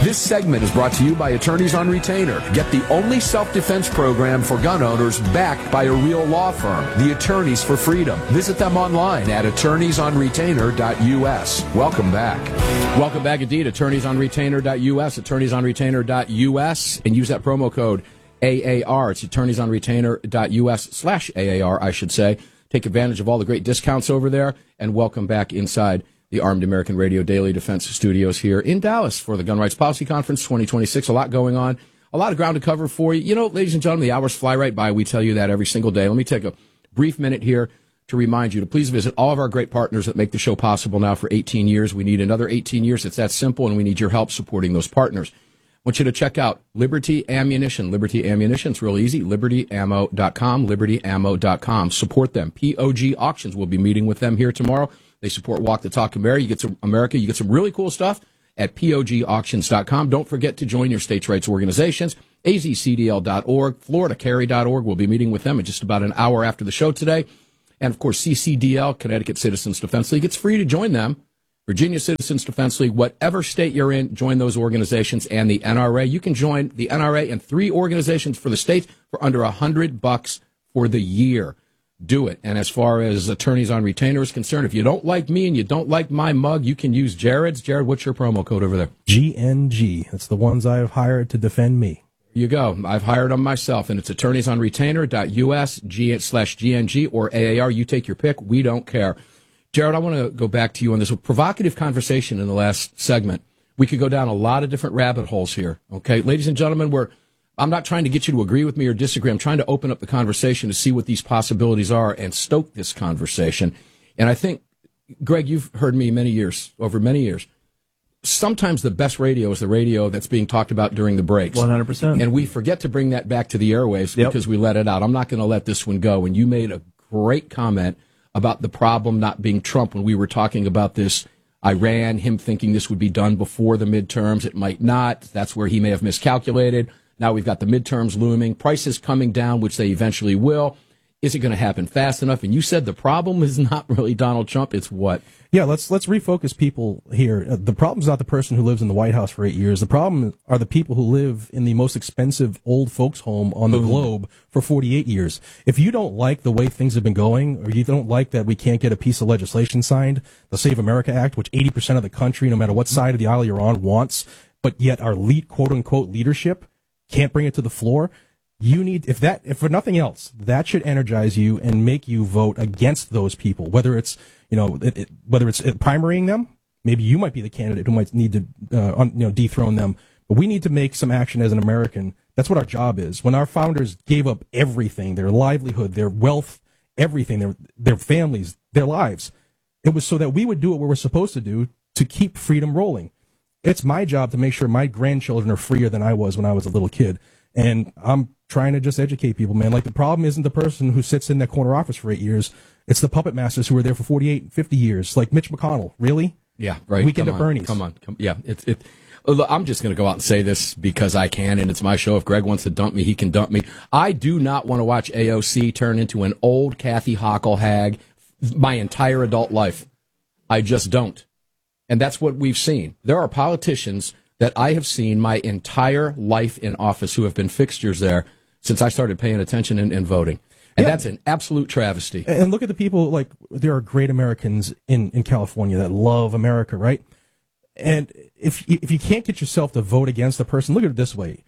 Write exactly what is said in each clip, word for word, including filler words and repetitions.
This segment is brought to you by Attorneys on Retainer. Get the only self-defense program for gun owners backed by a real law firm, the Attorneys for Freedom. Visit them online at attorneys on retainer dot U S. Welcome back. Welcome back indeed, attorneys on retainer dot U S, attorneys on retainer dot U S, and use that promo code A A R. It's attorneys on retainer dot U S slash A A R, I should say. Take advantage of all the great discounts over there, and welcome back inside the Armed American Radio Daily Defense Studios here in Dallas for the Gun Rights Policy Conference twenty twenty-six. A lot going on, a lot of ground to cover for you. You know, ladies and gentlemen, the hours fly right by. We tell you that every single day. Let me take a brief minute here to remind you to please visit all of our great partners that make the show possible now for eighteen years. We need another eighteen years. It's that simple, and we need your help supporting those partners. I want you to check out Liberty Ammunition. Liberty Ammunition, it's real easy, liberty ammo dot com, liberty ammo dot com. Support them. P O G Auctions, we'll be meeting with them here tomorrow. They support Walk the Talk America. You get some America. You get some really cool stuff at P O G auctions dot com. Don't forget to join your states' rights organizations, A Z C D L dot org, Florida Carry dot org. We'll be meeting with them in just about an hour after the show today. And, of course, C C D L, Connecticut Citizens Defense League. It's free to join them. Virginia Citizens Defense League, whatever state you're in, join those organizations. And the N R A, you can join the N R A and three organizations for the states for under a hundred bucks for the year. Do it. And as far as Attorneys on Retainer is concerned, if you don't like me and you don't like my mug, you can use Jared's. Jared, what's your promo code over there? G N G. It's the ones I have hired to defend me. There you go. I've hired them myself, and it's attorneys on retainer dot U S G slash G N G or A A R. You take your pick. We don't care. Jared, I want to go back to you on this provocative conversation in the last segment. We could go down a lot of different rabbit holes here. Okay, ladies and gentlemen, we're I'm not trying to get you to agree with me or disagree. I'm trying to open up the conversation to see what these possibilities are and stoke this conversation. And I think, Greg, you've heard me many years, over many years. Sometimes the best radio is the radio that's being talked about during the breaks. one hundred percent. And we forget to bring that back to the airwaves Yep. because we let it out. I'm not going to let this one go. And you made a great comment about the problem not being Trump when we were talking about this Iran, him thinking this would be done before the midterms. It might not. That's where he may have miscalculated. Now we've got the midterms looming, prices coming down, which they eventually will. Is it going to happen fast enough? And you said the problem is not really Donald Trump. It's what? Yeah, let's let's refocus people here. Uh, the problem's not the person who lives in the White House for eight years. The problem are the people who live in the most expensive old folks home on the globe for forty-eight years. If you don't like the way things have been going, or you don't like that we can't get a piece of legislation signed, the Save America Act, which eighty percent of the country, no matter what side of the aisle you're on, wants, but yet our lead, quote-unquote leadership can't bring it to the floor, you need, if that, if for nothing else, that should energize you and make you vote against those people. Whether it's, you know, it, it, whether it's primarying them, maybe you might be the candidate who might need to, uh, un, you know, dethrone them. But we need to make some action as an American. That's what our job is. When our founders gave up everything, their livelihood, their wealth, everything, their their families, their lives, it was so that we would do what we were supposed to do to keep freedom rolling. It's my job to make sure my grandchildren are freer than I was when I was a little kid. And I'm trying to just educate people, man. Like, the problem isn't the person who sits in that corner office for eight years. It's the puppet masters who were there for forty-eight, fifty years. Like Mitch McConnell. Really? Yeah, right. Weekend come at on, Bernie's. Come on. Come, yeah, it's it. I'm just going to go out and say this because I can, and it's my show. If Greg wants to dump me, he can dump me. I do not want to watch A O C turn into an old Kathy Hochul hag my entire adult life. I just don't. And that's what we've seen. There are politicians that I have seen my entire life in office who have been fixtures there since I started paying attention and, and voting. And yeah. That's an absolute travesty. And look at the people, like, there are great Americans in, in California that love America, right? And if if you can't get yourself to vote against a person, look at it this way.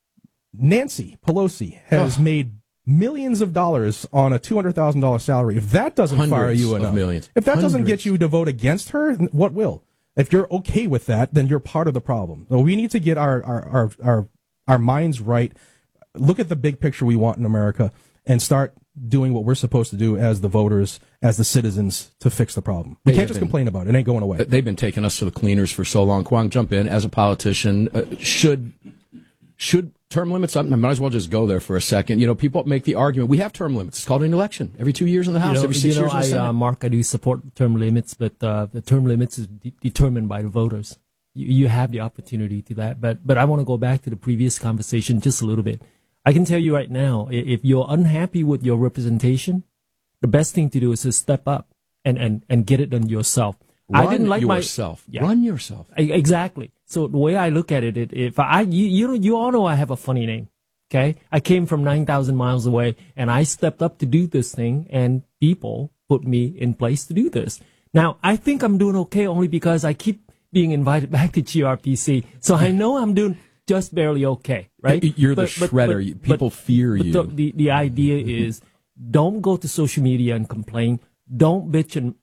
Nancy Pelosi has oh. made millions of dollars on a two hundred thousand dollars salary. If that doesn't Hundreds fire you enough, of millions. if that Hundreds. doesn't get you to vote against her, what will? If you're okay with that, then you're part of the problem. So we need to get our, our, our, our, our minds right, look at the big picture we want in America, and start doing what we're supposed to do as the voters, as the citizens, to fix the problem. We they can't just been, complain about it. It ain't going away. They've been taking us to the cleaners for so long. Kwong, jump in. As a politician, uh, should should term limits, I might as well just go there for a second. You know, people make the argument, we have term limits. It's called an election. Every two years in the House, you know, every six you know, years in the I, Senate. uh, Mark, I do support term limits, but uh, the term limits is de- determined by the voters. You, you have the opportunity to that. But, but I want to go back to the previous conversation just a little bit. I can tell you right now, if you're unhappy with your representation, the best thing to do is to step up and, and, and get it done yourself. Run I didn't like yourself. My, yeah. Run yourself. Exactly. So the way I look at it, it if I, you, you know, you all know I have a funny name. Okay. I came from nine thousand miles away and I stepped up to do this thing and people put me in place to do this. Now, I think I'm doing okay only because I keep being invited back to G R P C. So I know I'm doing just barely okay, right? You're but, the shredder. But, people but, fear but you. The, the, the idea is don't go to social media and complain. Don't bitch and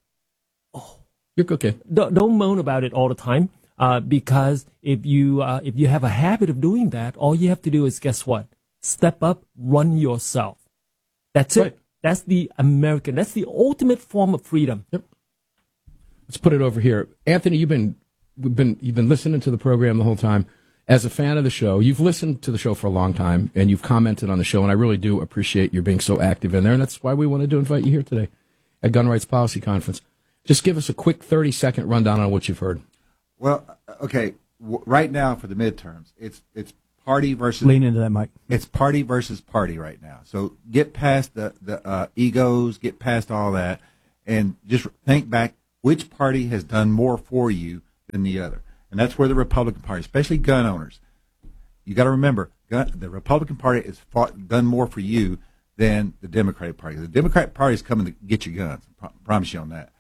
You're okay. don't, don't moan about it all the time. Uh, because if you uh, if you have a habit of doing that, all you have to do is guess what? Step up, run yourself. That's it. Right. That's the American. That's the ultimate form of freedom. Yep. Let's put it over here, Anthony. You've been we've been you've been listening to the program the whole time. As a fan of the show, you've listened to the show for a long time, and you've commented on the show, and I really do appreciate your being so active in there, and that's why we wanted to invite you here today at Gun Rights Policy Conference. Just give us a quick thirty second rundown on what you've heard. Well, okay, w- right now for the midterms, it's it's party versus lean into that, Mike. It's party versus party right now. So get past the the uh, egos, get past all that, and just think back which party has done more for you than the other. And that's where the Republican Party, especially gun owners, you got to remember, gun, the Republican Party has fought, done more for you than the Democratic Party. The Democratic Party is coming to get your guns. I pro- promise you on that.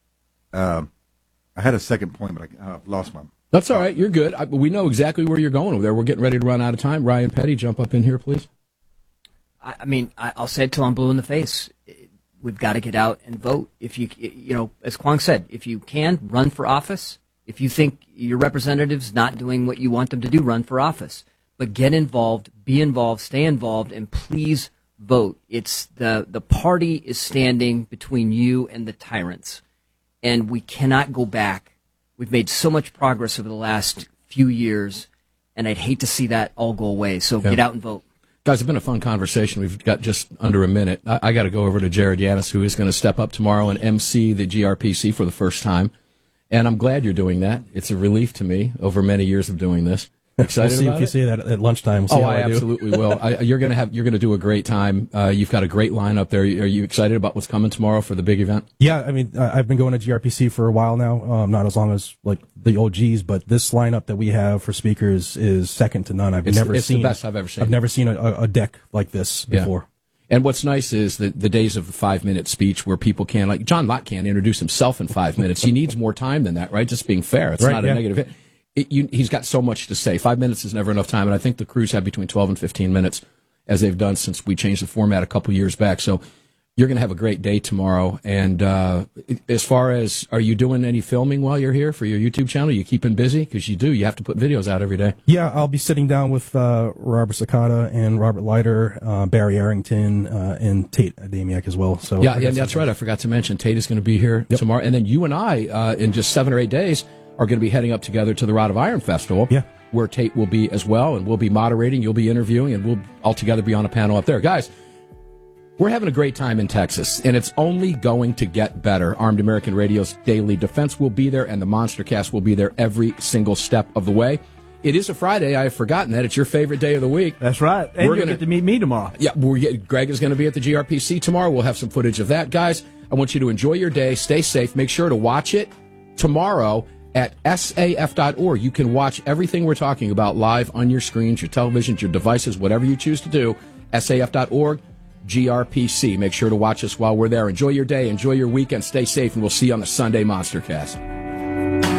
Um, I had a second point, but I uh, lost my. That's all right. You're good. I, we know exactly where you're going over there. We're getting ready to run out of time. Ryan Petty, jump up in here, please. I, I mean, I, I'll say it till I'm blue in the face. We've got to get out and vote. If you, you know, as Kwong said, if you can, run for office. If you think your representative's not doing what you want them to do, run for office. But get involved, be involved, stay involved, and please vote. It's the, the party is standing between you and the tyrants. And we cannot go back. We've made so much progress over the last few years, and I'd hate to see that all go away. So yeah. Get out and vote. Guys, it's been a fun conversation. We've got just under a minute. I, I got to go over to Jared Yanis, who is going to step up tomorrow and M C the G R P C for the first time. And I'm glad you're doing that. It's a relief to me over many years of doing this. Excited we'll see about if you it? say that at lunchtime. We'll see oh, how I, I do. absolutely will. I, you're going to have. You're going to do a great time. Uh, you've got a great lineup there. Are you excited about what's coming tomorrow for the big event? Yeah, I mean, uh, I've been going to G R P C for a while now. Um, not as long as like the O Gs, but this lineup that we have for speakers is second to none. I've It's, never it's seen. the best I've ever seen. I've never seen a, a deck like this Yeah. before. And what's nice is that the days of the five-minute speech where people can, like John Locke can't introduce himself in five minutes. He needs more time than that, right? Just being fair. It's Right, not a yeah. negative. It, you, he's got so much to say. Five minutes is never enough time, and I think the crews have between twelve and fifteen minutes, as they've done since we changed the format a couple years back. So you're going to have a great day tomorrow. And uh, as far as, are you doing any filming while you're here for your YouTube channel? Are you keeping busy? Because you do. You have to put videos out every day. Yeah, I'll be sitting down with uh, Robert Sakata and Robert Leiter, uh, Barry Arrington, uh, and Tate Adamiak as well. So Yeah, yeah, that's right. I forgot to mention Tate is going to be here Yep. tomorrow. And then you and I, uh, in just seven or eight days, are going to be heading up together to the Rod of Iron Festival, Yeah. where Tate will be as well, and we'll be moderating, you'll be interviewing, and we'll all together be on a panel up there. Guys, we're having a great time in Texas, and it's only going to get better. Armed American Radio's Daily Defense will be there, and the Monster Cast will be there every single step of the way. It is a Friday. I have forgotten that. It's your favorite day of the week. That's right. And We're you gonna- get to meet me tomorrow. Yeah, we're get, Greg is going to be at the G R P C tomorrow. We'll have some footage of that. Guys, I want you to enjoy your day. Stay safe. Make sure to watch it tomorrow at S A F dot org. You can watch everything we're talking about live on your screens, your televisions, your devices, whatever you choose to do. S A F dot org, G R P C. Make sure to watch us while we're there. Enjoy your day. Enjoy your weekend. Stay safe, and we'll see you on the Sunday Monster Cast.